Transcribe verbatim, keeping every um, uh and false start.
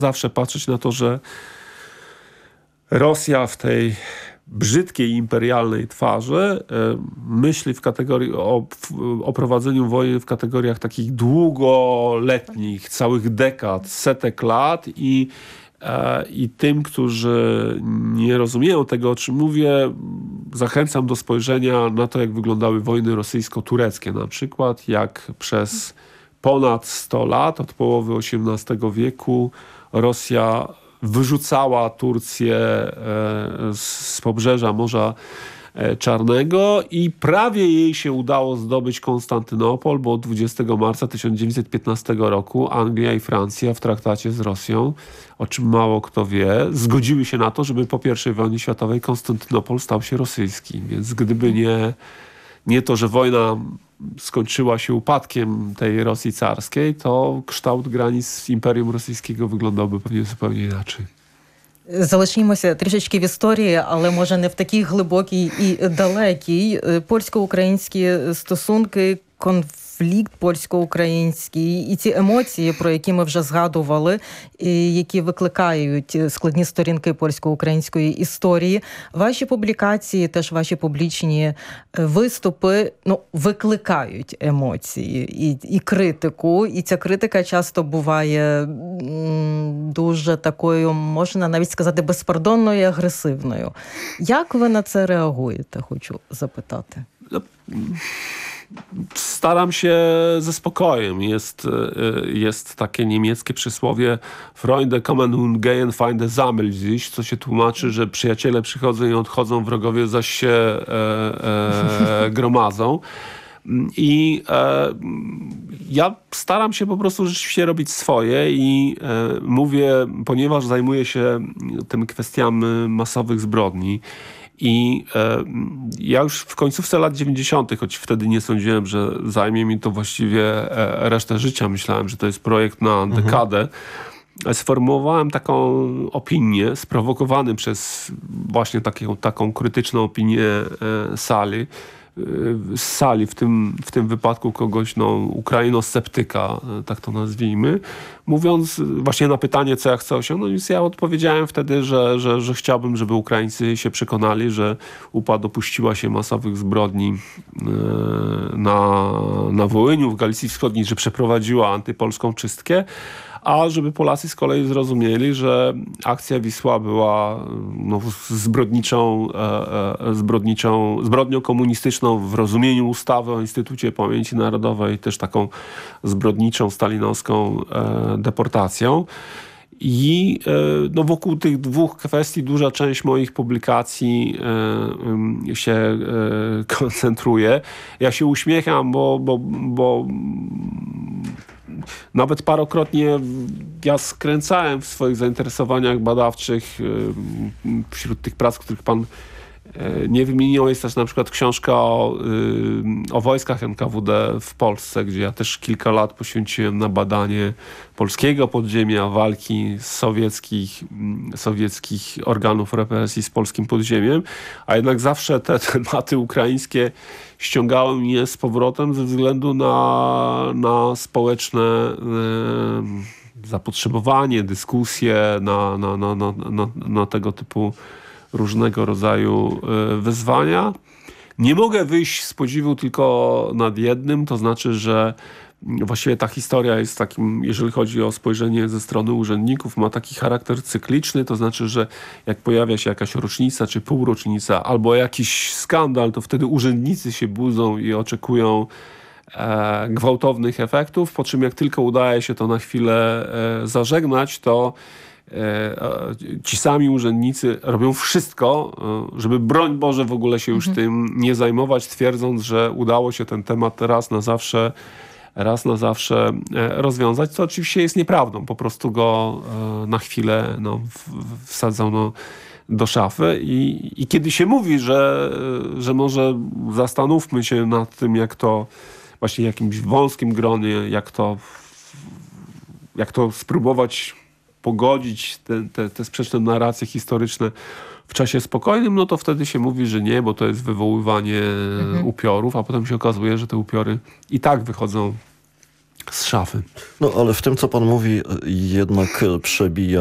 zawsze patrzeć na to, że Rosja w tej brzydkiej imperialnej twarzy myśli w kategorii o, o prowadzeniu wojny w kategoriach takich długoletnich, całych dekad, setek lat i, i tym, którzy nie rozumieją tego, o czym mówię, zachęcam do spojrzenia na to, jak wyglądały wojny rosyjsko-tureckie na przykład, jak przez ponad sto lat, od połowy osiemnastego wieku Rosja wyrzucała Turcję z pobrzeża Morza Czarnego i prawie jej się udało zdobyć Konstantynopol, bo dwudziestego marca tysiąc dziewięćset piętnastego roku Anglia i Francja w traktacie z Rosją, o czym mało kto wie, zgodziły się na to, żeby po pierwszej wojnie światowej Konstantynopol stał się rosyjski. Więc gdyby nie, nie to, że wojna skończyła się upadkiem tej Rosji carskiej, to kształt granic Imperium Rosyjskiego wyglądałby pewnie zupełnie inaczej. Залишимося трішечки в історії, але може не в такій глибокій і далекій. Польсько-українські стосунки, конфлікт польсько-український і ці емоції, про які ми вже згадували, і які викликають складні сторінки польсько-української історії. Ваші публікації, теж ваші публічні виступи, ну, викликають емоції і, і критику. І ця критика часто буває м, дуже такою, можна навіть сказати, безпардонною і агресивною. Як ви на це реагуєте, хочу запитати? Staram się ze spokojem. Jest, jest takie niemieckie przysłowie Freunde kommen und gehen, Feinde sammeln sich, co się tłumaczy, że przyjaciele przychodzą i odchodzą, wrogowie zaś się e, e, gromadzą. I e, ja staram się po prostu rzeczywiście robić swoje i e, mówię, ponieważ zajmuję się tymi kwestiami masowych zbrodni, i e, ja już w końcówce lat dziewięćdziesiątych, choć wtedy nie sądziłem, że zajmie mi to właściwie e, resztę życia, myślałem, że to jest projekt na mhm. dekadę, sformułowałem taką opinię, sprowokowany przez właśnie taką, taką krytyczną opinię e, sali, z sali, w tym, w tym wypadku kogoś, no, ukrainosceptyka, tak to nazwijmy, mówiąc właśnie na pytanie, co ja chcę osiągnąć, więc ja odpowiedziałem wtedy, że, że, że chciałbym, żeby Ukraińcy się przekonali, że U P A dopuściła się masowych zbrodni na, na Wołyniu, w Galicji Wschodniej, że przeprowadziła antypolską czystkę, a żeby Polacy z kolei zrozumieli, że akcja Wisła była no, zbrodniczą, e, e, zbrodniczą, zbrodnią komunistyczną w rozumieniu ustawy o Instytucie Pamięci Narodowej, też taką zbrodniczą, stalinowską e, deportacją. I e, no, wokół tych dwóch kwestii duża część moich publikacji e, się e, koncentruje. Ja się uśmiecham, bo, bo, bo nawet parokrotnie ja skręcałem w swoich zainteresowaniach badawczych wśród tych prac, których pan nie wymienił. Jest też na przykład książka o, o wojskach N K W D w Polsce, gdzie ja też kilka lat poświęciłem na badanie polskiego podziemia, walki sowieckich, sowieckich organów represji z polskim podziemiem, a jednak zawsze te tematy ukraińskie ściągałem mnie z powrotem ze względu na, na społeczne e, zapotrzebowanie, dyskusje, na, na, na, na, na, na tego typu różnego rodzaju e, wyzwania. Nie mogę wyjść z podziwu tylko nad jednym, to znaczy, że właściwie ta historia jest takim, jeżeli chodzi o spojrzenie ze strony urzędników, ma taki charakter cykliczny, to znaczy, że jak pojawia się jakaś rocznica czy półrocznica albo jakiś skandal, to wtedy urzędnicy się budzą i oczekują e, gwałtownych efektów, po czym jak tylko udaje się to na chwilę e, zażegnać, to e, ci sami urzędnicy robią wszystko, e, żeby broń Boże w ogóle się już mhm. tym nie zajmować, twierdząc, że udało się ten temat raz na zawsze raz na zawsze rozwiązać, co oczywiście jest nieprawdą. Po prostu go na chwilę no, wsadzą no, do szafy i, i kiedy się mówi, że, że może zastanówmy się nad tym, jak to właśnie w jakimś wąskim gronie, jak to, jak to spróbować pogodzić te, te, te sprzeczne narracje historyczne w czasie spokojnym, no to wtedy się mówi, że nie, bo to jest wywoływanie mhm. upiorów, a potem się okazuje, że te upiory i tak wychodzą z szafy. No ale w tym, co pan mówi, jednak przebija